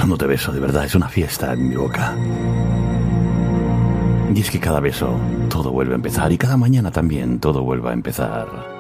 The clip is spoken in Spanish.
Cuando te beso, de verdad, es una fiesta en mi boca. Y es que cada beso todo vuelve a empezar, y cada mañana también todo vuelve a empezar.